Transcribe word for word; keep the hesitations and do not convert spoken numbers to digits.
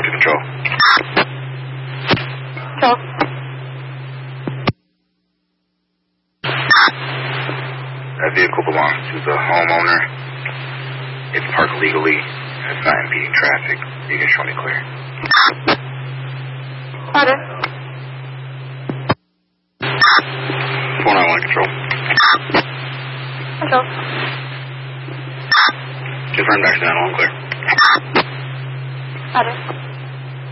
to control. Control. That vehicle belongs to the homeowner. It's parked legally, and it's not impeding traffic. You can show me clear. Roger. four nine one control. Control. Just run back to nine one clear. Roger.